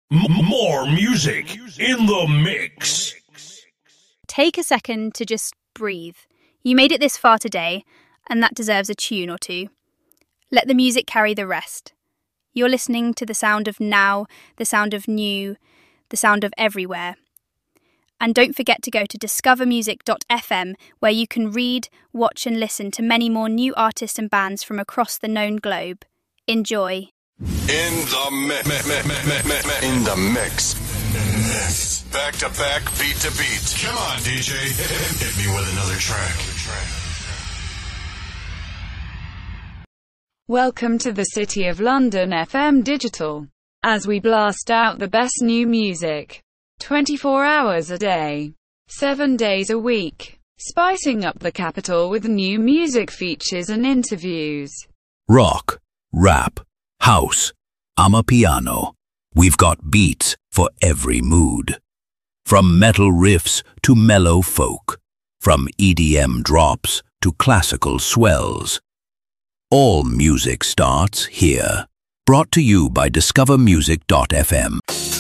More music in the mix. Take a second to just breathe. You made it this far today, and that deserves a tune or two. Let the music carry the rest. You're listening to the sound of now, the sound of new, the sound of everywhere. And don't forget to go to discovermusic.fm, where you can read, watch and listen to many more new artists and bands from across the known globe. Enjoy. In the mix. Back to back, beat to beat. Come on, DJ. Hit me with another track. Welcome to the City of London FM Digital, as we blast out the best new music. 24 hours a day, 7 days a week, spicing up the capital with new music features and interviews. Rock, rap, house, amapiano. We've got beats for every mood. From metal riffs to mellow folk, from EDM drops to classical swells. All music starts here. Brought to you by discovermusic.fm.